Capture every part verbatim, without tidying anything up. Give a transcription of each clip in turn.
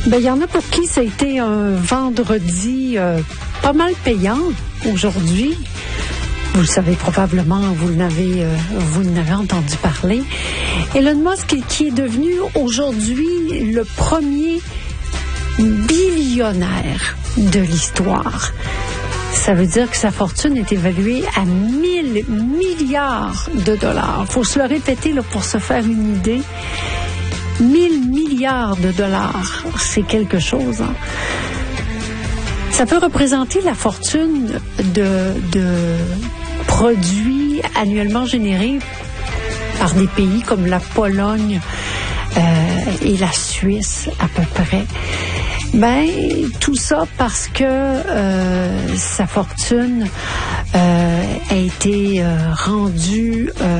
Ben, il y en a pour qui ça a été un vendredi euh, pas mal payant aujourd'hui. Vous le savez probablement, vous l'avez, euh, vous l'avez entendu parler. Elon Musk qui est devenu aujourd'hui le premier billionnaire de l'histoire. Ça veut dire que sa fortune est évaluée à mille milliards de dollars. Il faut se le répéter là, pour se faire une idée. mille milliards de dollars, c'est quelque chose. Hein? Ça peut représenter la fortune de, de produits annuellement générés par des pays comme la Pologne euh, et la Suisse à peu près. Ben, tout ça parce que euh, sa fortune euh, a été euh, rendue... Euh,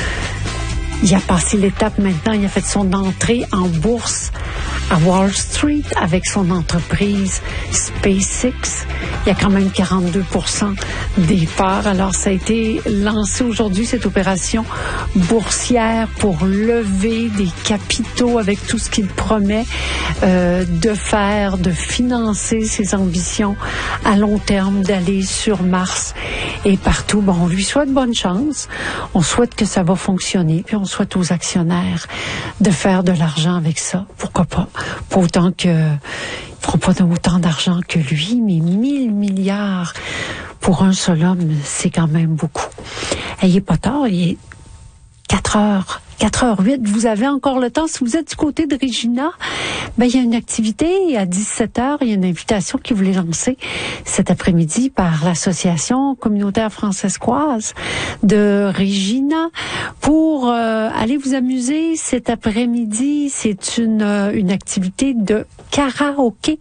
il a passé l'étape maintenant, il a fait son entrée en bourse à Wall Street avec son entreprise SpaceX. Il y a quand même quarante-deux pour cent des parts. Alors, ça a été lancé aujourd'hui, cette opération boursière pour lever des capitaux avec tout ce qu'il promet euh, de faire, de financer ses ambitions à long terme, d'aller sur Mars et partout. Bon, on lui souhaite bonne chance. On souhaite que ça va fonctionner. Puis on souhaite aux actionnaires de faire de l'argent avec ça. Pourquoi pas? Pas autant que... Ils ne feront pas autant d'argent que lui, mais mille milliards pour un seul homme, c'est quand même beaucoup. Ayez pas tard, il est quatre heures, quatre heures huit. Vous avez encore le temps. Si vous êtes du côté de Regina, ben, il y a une activité à dix-sept heures. Il y a une invitation qui voulait lancer cet après-midi par l'association communautaire francescoise de Regina pour euh, aller vous amuser cet après-midi. C'est une, euh, une activité de karaoké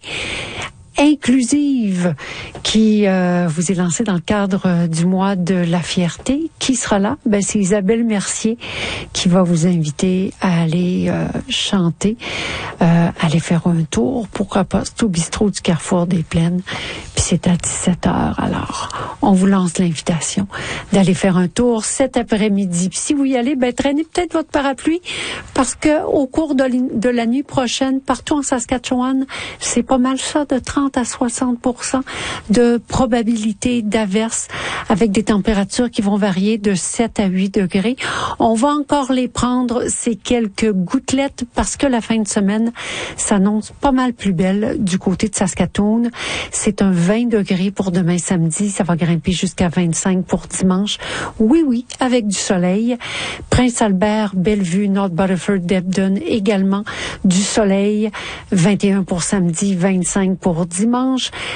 inclusive qui euh, vous est lancée dans le cadre euh, du mois de la fierté. Qui sera là? Ben, c'est Isabelle Mercier qui va vous inviter à aller euh, chanter, euh, aller faire un tour. Pourquoi pas? C'est au bistrot du Carrefour des Plaines. Puis c'est à dix-sept heures. Alors, on vous lance l'invitation d'aller faire un tour cet après-midi. Puis si vous y allez, ben, traînez peut-être votre parapluie parce que au cours de, de la nuit prochaine, partout en Saskatchewan, c'est pas mal ça, de trente à soixante pour cent de probabilité d'averse avec des températures qui vont varier de sept à huit degrés. On va encore les prendre, ces quelques gouttelettes, parce que la fin de semaine s'annonce pas mal plus belle du côté de Saskatoon. C'est un vingt degrés pour demain samedi. Ça va grimper jusqu'à vingt-cinq pour dimanche. Oui, oui, avec du soleil. Prince-Albert, Bellevue, North Butterford, Debden, également du soleil. vingt et un pour samedi, vingt-cinq pour dimanche.